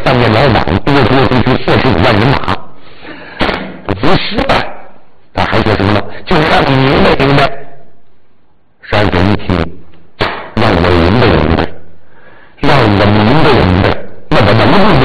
3年老党多出45万人马，不失败。他还说什么呢？就是让你明白，山水一听，让我赢的，让我明的，那我能不